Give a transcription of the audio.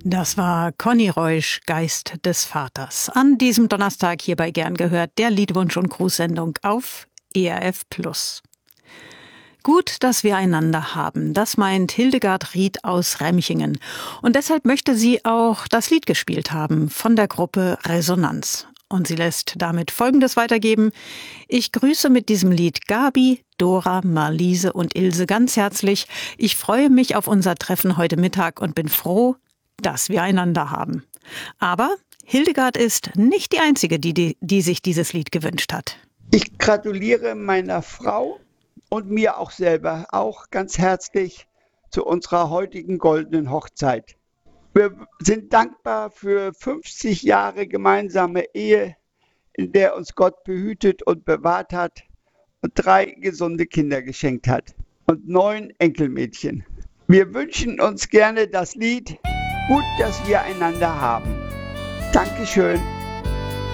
Das war Conny Reusch, Geist des Vaters. An diesem Donnerstag hierbei gern gehört, der Liedwunsch- und Grußsendung auf ERF Plus. Gut, dass wir einander haben, das meint Hildegard Ried aus Remchingen. Und deshalb möchte sie auch das Lied gespielt haben von der Gruppe Resonanz. Und sie lässt damit Folgendes weitergeben. Ich grüße mit diesem Lied Gabi, Dora, Marliese und Ilse ganz herzlich. Ich freue mich auf unser Treffen heute Mittag und bin froh, dass wir einander haben. Aber Hildegard ist nicht die Einzige, die sich dieses Lied gewünscht hat. Ich gratuliere meiner Frau und mir auch selber auch ganz herzlich zu unserer heutigen goldenen Hochzeit. Wir sind dankbar für 50 Jahre gemeinsame Ehe, in der uns Gott behütet und bewahrt hat und 3 gesunde Kinder geschenkt hat und 9 Enkelmädchen. Wir wünschen uns gerne das Lied Gut, dass wir einander haben. Dankeschön.